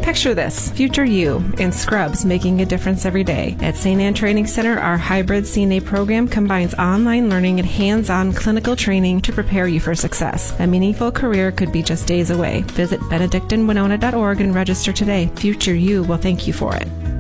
Picture this, future you in scrubs making a difference every day. At St. Anne Training Center, our hybrid CNA program combines online learning and hands-on clinical training to prepare you for success. A meaningful career could be just days away. Visit benedictinwinona.org and register today. Future you will thank you for it.